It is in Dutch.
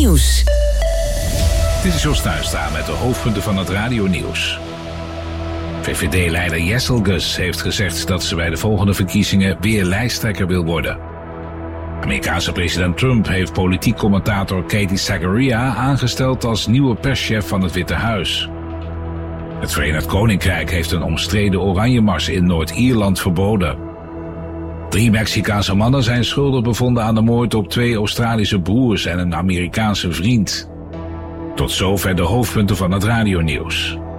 Nieuws. Dit is Jos Tuinstra met de hoofdpunten van het radionieuws. VVD-leider Jesselgus heeft gezegd dat ze bij de volgende verkiezingen weer lijsttrekker wil worden. Amerikaanse president Trump heeft politiek commentator Katie Zagaria aangesteld als nieuwe perschef van het Witte Huis. Het Verenigd Koninkrijk heeft een omstreden Oranjemars in Noord-Ierland verboden. 3 Mexicaanse mannen zijn schuldig bevonden aan de moord op 2 Australische broers en een Amerikaanse vriend. Tot zover de hoofdpunten van het radionieuws.